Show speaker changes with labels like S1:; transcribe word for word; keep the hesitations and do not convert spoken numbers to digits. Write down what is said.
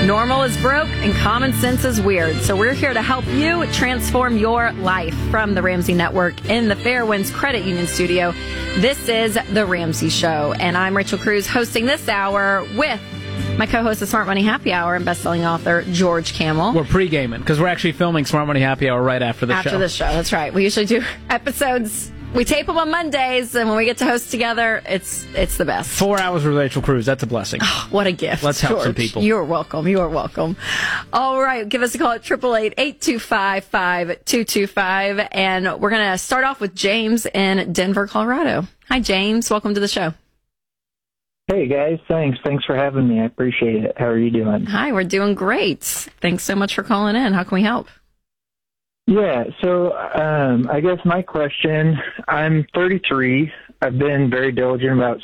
S1: Normal is broke and common sense is weird. So we're here to help you transform your life. From the Ramsey Network in the Fairwinds Credit Union studio, this is The Ramsey Show. And I'm Rachel Cruz hosting this hour with my co-host of Smart Money Happy Hour and best-selling author George Kamel.
S2: We're pre-gaming because we're actually filming Smart Money Happy Hour right after the
S1: after
S2: show.
S1: After this show, that's right. We usually do episodes. We tape them on Mondays, and when we get to host together, it's it's the best.
S2: Four hours with Rachel Cruz. That's a blessing.
S1: Oh, what a gift.
S2: Let's help
S1: George.
S2: some people.
S1: You're welcome. You're welcome. All right. Give us a call at eight eight eight, eight two five, five two two five. And we're going to start off with James in Denver, Colorado. Hi, James. Welcome to the show.
S3: Hey, guys. Thanks. Thanks for having me. I appreciate it. How are you doing?
S1: Hi. We're doing great. Thanks so much for calling in. How can we help?
S3: Yeah, so um, I guess my question, I'm thirty-three. I've been very diligent about